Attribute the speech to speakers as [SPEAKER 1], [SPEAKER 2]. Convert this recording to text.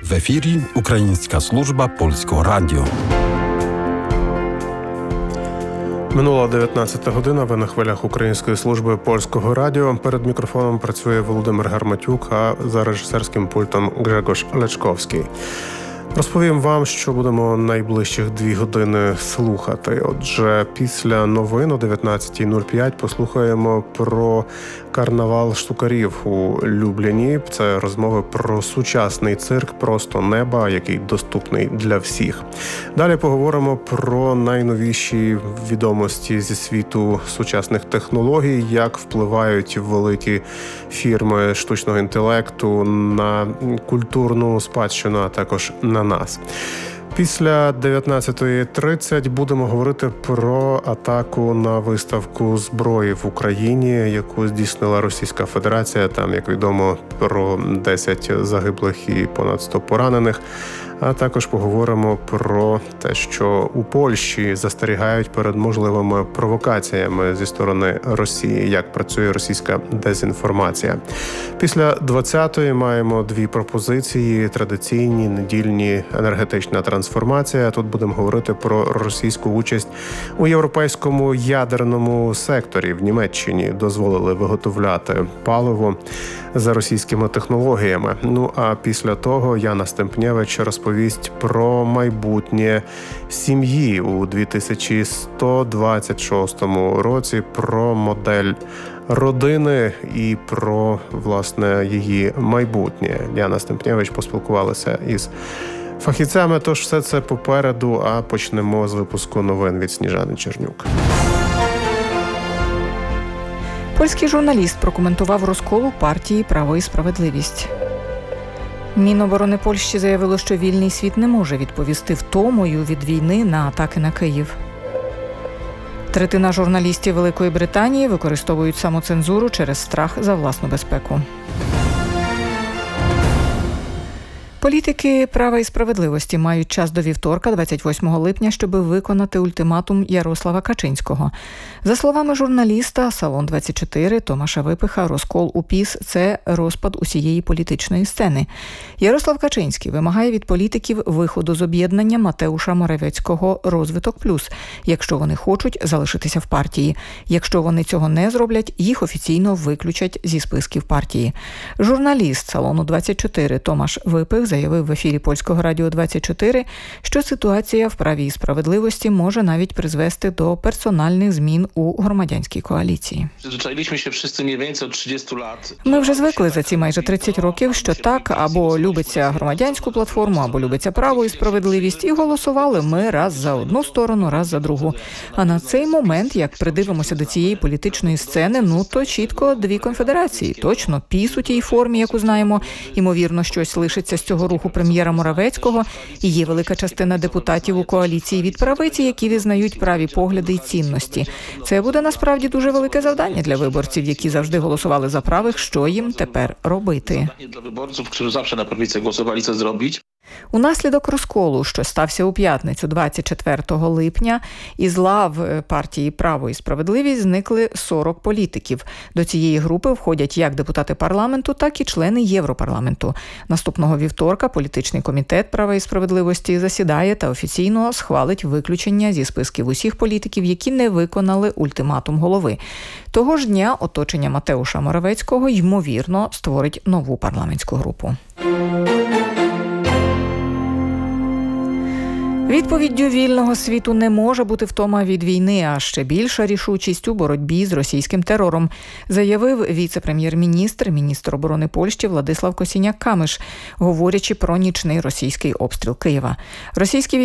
[SPEAKER 1] В ефірі Українська служба Польського радіо.
[SPEAKER 2] Минула 19 година, ви на хвилях Української служби Польського радіо. Перед мікрофоном працює Володимир Гарматюк, а за режисерським пультом Грегош Лечковський. Розповім вам, що будемо найближчих 2 години слухати. Отже, після новин о 19:05 послухаємо про карнавал штукарів у Любліні. Це розмови про сучасний цирк «Просто неба», який доступний для всіх. Далі поговоримо про найновіші відомості зі світу сучасних технологій, як впливають великі фірми штучного інтелекту на культурну спадщину, а також на нас. Після 19:30 будемо говорити про атаку на виставку зброї в Україні, яку здійснила Російська Федерація. Там, як відомо, про 10 загиблих і понад 100 поранених. А також поговоримо про те, що у Польщі застерігають перед можливими провокаціями зі сторони Росії, як працює російська дезінформація. Після 20-ї маємо 2 пропозиції: традиційні, недільні, енергетична трансформація. Тут будемо говорити про російську участь у європейському ядерному секторі. В Німеччині дозволили виготовляти паливо за російськими технологіями. Ну а після того Яна Стемпнєвич розповість про майбутнє сім'ї у 2126 році, про модель родини і про, власне, її майбутнє. Яна Стемпнєвич поспілкувалася із фахівцями, тож все це попереду, а почнемо з випуску новин від Сніжани Чернюк.
[SPEAKER 3] Польський журналіст прокоментував розкол у партії «Право і справедливість». Міноборони Польщі заявило, що вільний світ не може відповісти втомою від війни на атаки на Київ. Третина журналістів Великої Британії використовують самоцензуру через страх за власну безпеку. Політики «Права і справедливості» мають час до вівторка, 28 липня, щоб виконати ультиматум Ярослава Качинського. За словами журналіста «Салон-24» Томаша Випиха, розкол у ПіС – це розпад усієї політичної сцени. Ярослав Качинський вимагає від політиків виходу з об'єднання Матеуша Моравецького «Розвиток плюс», якщо вони хочуть залишитися в партії. Якщо вони цього не зроблять, їх офіційно виключать зі списків партії. Журналіст «Салону-24» Томаш Випих заявив в ефірі Польського радіо 24, що ситуація в «Праві і справедливості» може навіть призвести до персональних змін у громадянській коаліції. Ми вже звикли за ці майже 30 років, що так, або любиться громадянську платформу, або любиться «Право і справедливість», і голосували ми раз за одну сторону, раз за другу. А на цей момент, як придивимося до цієї політичної сцени, то чітко 2 конфедерації. Точно, ПіС у тій формі, яку знаємо, ймовірно, щось лишиться з цього руху прем'єра Моравецького, і є велика частина депутатів у коаліції від правиці, які визнають праві погляди і цінності. Це буде насправді дуже велике завдання для виборців, які завжди голосували за правих, що їм тепер робити.
[SPEAKER 4] Для виборців, які завжди на правиці голосували, це зробити.
[SPEAKER 3] Унаслідок розколу, що стався у п'ятницю 24 липня, із лав партії «Право і справедливість» зникли 40 політиків. До цієї групи входять як депутати парламенту, так і члени Європарламенту. Наступного вівторка політичний комітет «Права і справедливості» засідає та офіційно схвалить виключення зі списків усіх політиків, які не виконали ультиматум голови. Того ж дня оточення Матеуша Моравецького, ймовірно, створить нову парламентську групу. Відповіддю вільного світу не може бути втома від війни, а ще більша рішучість у боротьбі з російським терором, заявив віце-прем'єр-міністр, міністр оборони Польщі Владислав Косіняк-Камиш, говорячи про нічний російський обстріл Києва. Російські